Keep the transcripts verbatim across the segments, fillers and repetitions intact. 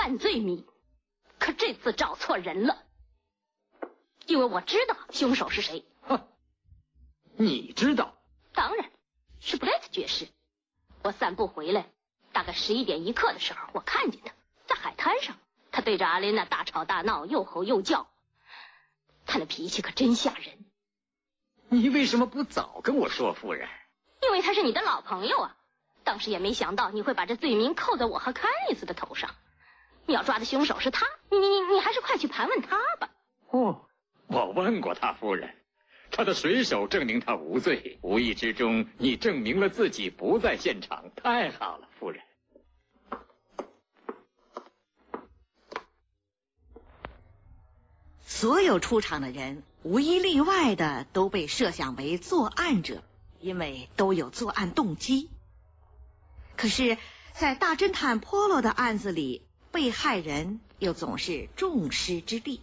犯罪迷，可这次找错人了，因为我知道凶手是谁。 哼，你知道？ 当然，是布莱特爵士。我散步回来，大概十一点一刻的时候，我看见他在海滩上，他对着阿莲娜大吵大闹，又吼又叫，他那脾气可真吓人。 你为什么不早跟我说，夫人？ 因为他是你的老朋友啊，当时也没想到你会把这罪名扣在我和康尼斯的头上。你要抓的凶手是他，你你你还是快去盘问他吧。 哦，我问过他，夫人，他的水手证明他无罪，无意之中你证明了自己不在现场，太好了，夫人。 所有出场的人无一例外的都被设想为作案者，因为都有作案动机。可是在大侦探波罗的案子里，被害人又总是众矢之的。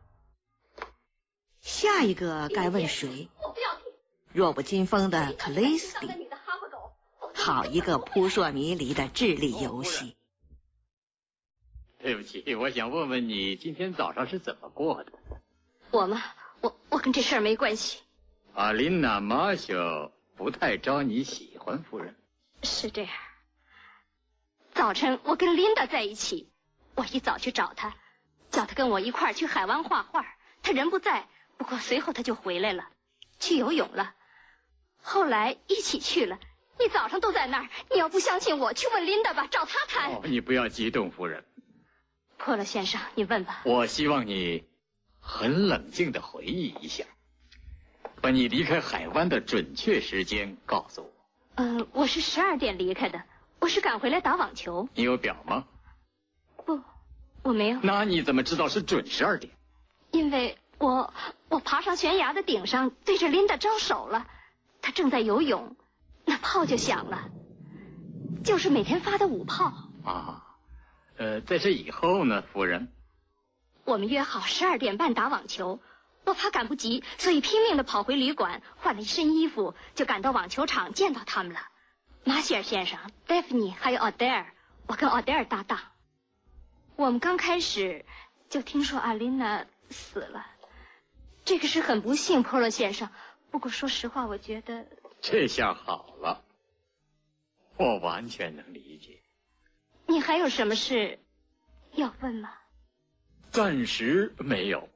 下一个该问谁？弱不禁风的克雷斯蒂，好一个扑朔迷离的智力游戏。 对不起，我想问问你今天早上是怎么过的？ 我吗？我我跟这事儿没关系。 阿琳娜·马修不太招你喜欢，夫人。 是这样。早晨我跟琳达在一起，我一早去找她，叫她跟我一块儿去海湾画画。她人不在，不过随后她就回来了，去游泳了。后来一起去了。你早上都在那儿，你要不相信我，去问琳达吧，找她谈。 哦，你不要激动，夫人。 波罗先生，你问吧。 我希望你很冷静地回忆一下，把你离开海湾的准确时间告诉我。 呃，我是十二点离开的，我是赶回来打网球。 你有表吗？ 不，我没有。 那你怎么知道是准十二点？ 因为我我爬上悬崖的顶上，对着琳达招手了，她正在游泳，那炮就响了，就是每天发的五炮。 啊。呃，在这以后呢，夫人？ 我们约好十二点半打网球，我怕赶不及，所以拼命的跑回旅馆，换了一身衣服，就赶到网球场见到他们了。马歇尔先生、戴芙妮还有奥黛尔，我跟奥黛尔搭档。我们刚开始就听说阿琳娜死了，这个是很不幸，波罗先生。不过说实话，我觉得这下好了，我完全能理解。 你还有什么事要问吗？ 暂时没有。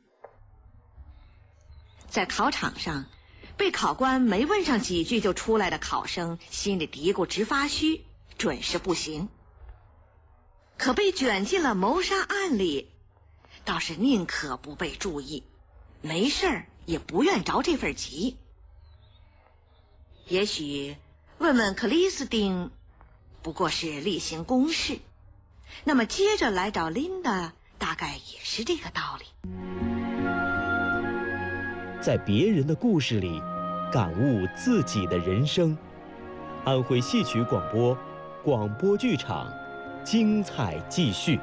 在考场上，被考官没问上几句就出来的考生心里嘀咕直发虚，准是不行。可被卷进了谋杀案里，倒是宁可不被注意，没事儿也不愿着这份急。也许问问克里斯汀不过是例行公事，那么接着来找琳达大概也是这个道理。 在别人的故事里感悟自己的人生。安徽戏曲广播广播剧场精彩继续。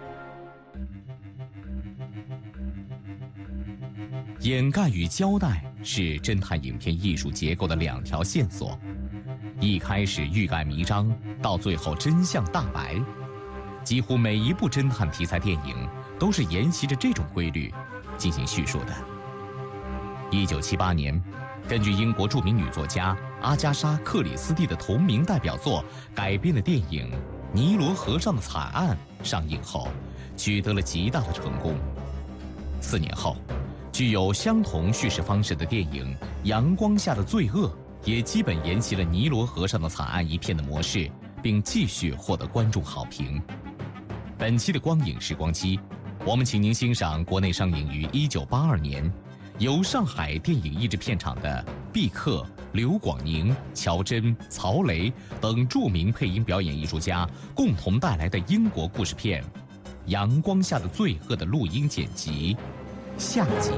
掩盖与交代是侦探影片艺术结构的两条线索，一开始欲盖弥彰，到最后真相大白。几乎每一部侦探题材电影都是沿袭着这种规律进行叙述的。一九七八年，根据英国著名女作家阿加莎·克里斯蒂的同名代表作改编的电影《尼罗河上的惨案》上映后，取得了极大的成功。四年后，具有相同叙事方式的电影《阳光下的罪恶》也基本沿袭了尼罗河上的惨案一片的模式，并继续获得观众好评。本期的光影时光机，我们请您欣赏国内上映于一九八二年，由上海电影译制片厂的毕克、刘广宁、乔真、曹雷等著名配音表演艺术家共同带来的英国故事片《阳光下的罪恶》的录音剪辑下集。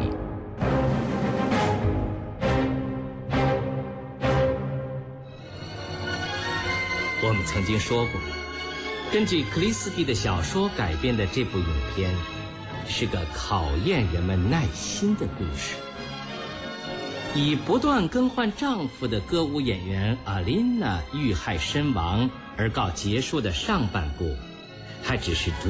我们曾经说过，根据克里斯蒂的小说改编的这部影片是个考验人们耐心的故事。以不断更换丈夫的歌舞演员阿琳娜遇害身亡而告结束的上半部，还只是主